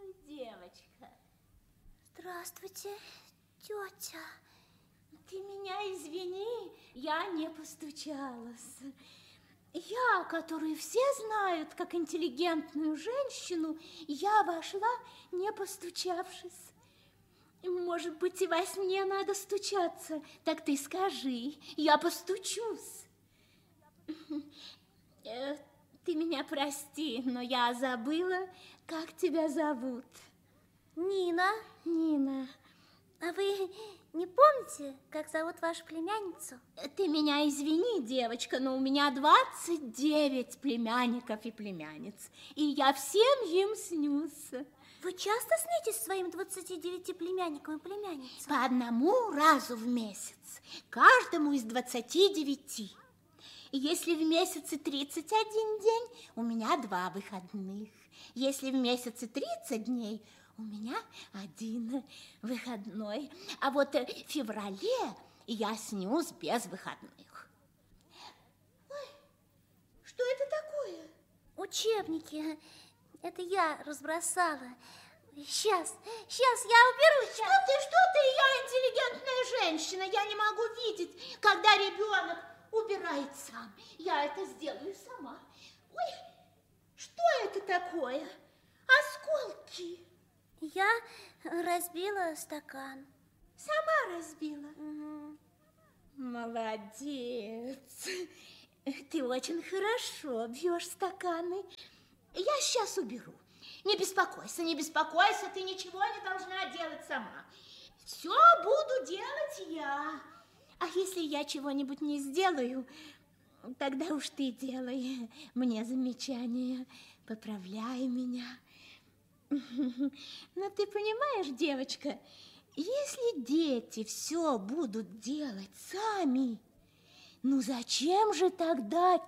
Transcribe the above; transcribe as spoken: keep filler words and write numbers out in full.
девочка. Здравствуйте, тетя. Ты меня извини, я не постучалась. Я, которую все знают как интеллигентную женщину, я вошла, не постучавшись. Может быть, и во сне надо стучаться. Так ты скажи, я постучусь. Ты меня прости, но я забыла, как тебя зовут. Нина. Нина. А вы не помните, как зовут вашу племянницу? Ты меня извини, девочка, но у меня двадцать девять племянников и племянниц, и я всем им снюсь. Вы часто снитесь своим двадцати девяти племянникам и племянницам? По одному разу в месяц, каждому из двадцати девяти. И если в месяце тридцать один день, у меня два выходных. Если в месяце тридцать дней, у меня один выходной. А вот в феврале я снюсь без выходных. Ой, что это такое? Учебники. Это я разбросала. Сейчас, сейчас я уберу. Что ты, что ты, я интеллигентная женщина. Я не могу видеть, когда ребенок убирает сам. Я это сделаю сама. Ой, что это такое? Осколки. Я разбила стакан. Сама разбила? Угу. Молодец. Ты очень хорошо бьешь стаканы. Я сейчас уберу. Не беспокойся, не беспокойся, ты ничего не должна делать сама. Все буду делать я. А если я чего-нибудь не сделаю, тогда уж ты делай мне замечание, поправляй меня. Но ты понимаешь, девочка, если дети все будут делать сами, ну зачем же тогда